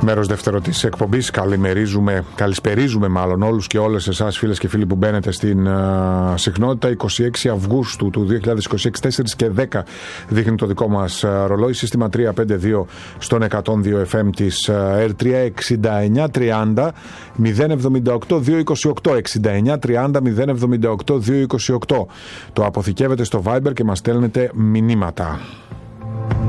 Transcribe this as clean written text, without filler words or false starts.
Μέρος δεύτερο της εκπομπής. Καλησπερίζουμε μάλλον όλους και όλες εσάς, φίλες και φίλοι, που μπαίνετε στην συχνότητα. 26 Αυγούστου του 2026, 4 και 10 δείχνει το δικό μας ρολόι. Σύστημα 352 στον 102 FM της R3. 6930 078 228. 6930 078 228. Το αποθηκεύετε στο Viber και μας στέλνετε μηνύματα.